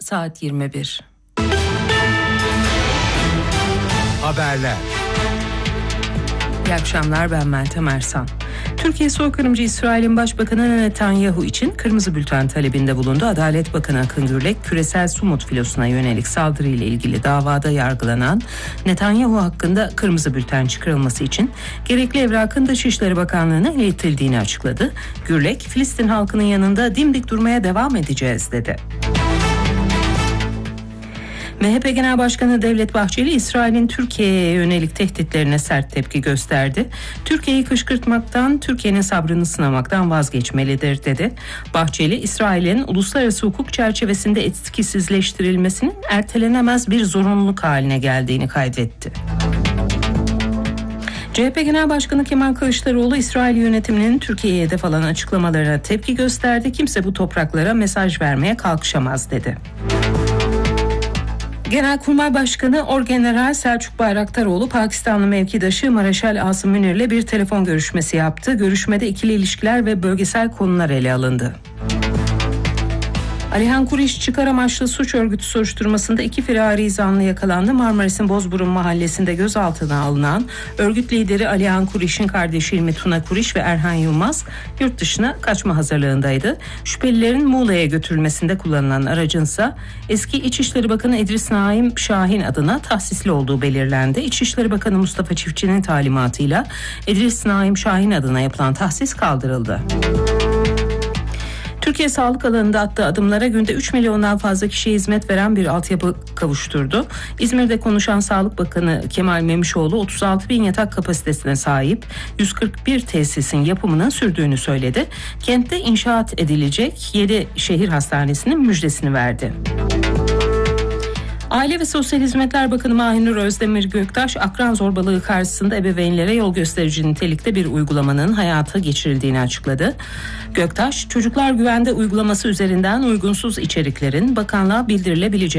Saat 21. Haberler. İyi akşamlar, ben Meltem Ersan. Türkiye soykırımcı İsrail'in Başbakanı Netanyahu için kırmızı bülten talebinde bulundu. Adalet Bakanı Akın Gürlek, küresel Sumut filosuna yönelik saldırıyla ilgili davada yargılanan Netanyahu hakkında kırmızı bülten çıkarılması için gerekli evrakın Dışişleri Bakanlığı'na iletildiğini açıkladı. Gürlek, Filistin halkının yanında dimdik durmaya devam edeceğiz dedi. MHP Genel Başkanı Devlet Bahçeli, İsrail'in Türkiye'ye yönelik tehditlerine sert tepki gösterdi. Türkiye'yi kışkırtmaktan, Türkiye'nin sabrını sınamaktan vazgeçmelidir dedi. Bahçeli, İsrail'in uluslararası hukuk çerçevesinde etkisizleştirilmesinin ertelenemez bir zorunluluk haline geldiğini kaydetti. CHP Genel Başkanı Kemal Kılıçdaroğlu, İsrail yönetiminin Türkiye'ye hedef alan açıklamalarına tepki gösterdi. Kimse bu topraklara mesaj vermeye kalkışamaz dedi. Genelkurmay Başkanı Orgeneral Selçuk Bayraktaroğlu, Pakistanlı mevkidaşı Mareşal Asım Münir'le bir telefon görüşmesi yaptı. Görüşmede ikili ilişkiler ve bölgesel konular ele alındı. Alihan Kuriş çıkar amaçlı suç örgütü soruşturmasında 2 firari zanlı yakalandı. Marmaris'in Bozburun mahallesinde gözaltına alınan örgüt lideri Alihan Kuriş'in kardeşi İlmi Tuna Kuriş ve Erhan Yılmaz yurt dışına kaçma hazırlığındaydı. Şüphelilerin Muğla'ya götürülmesinde kullanılan aracınsa eski İçişleri Bakanı İdris Naim Şahin adına tahsisli olduğu belirlendi. İçişleri Bakanı Mustafa Çiftçi'nin talimatıyla İdris Naim Şahin adına yapılan tahsis kaldırıldı. Türkiye sağlık alanında attığı adımlara günde 3 milyondan fazla kişiye hizmet veren bir altyapı kavuşturdu. İzmir'de konuşan Sağlık Bakanı Kemal Memişoğlu, 36 bin yatak kapasitesine sahip 141 tesisin yapımının sürdüğünü söyledi. Kentte inşaat edilecek 7 şehir hastanesinin müjdesini verdi. Aile ve Sosyal Hizmetler Bakanı Mahinur Özdemir Göktaş, akran zorbalığı karşısında ebeveynlere yol gösterici nitelikte bir uygulamanın hayata geçirildiğini açıkladı. Göktaş, çocuklar güvende uygulaması üzerinden uygunsuz içeriklerin bakanlığa bildirilebileceğini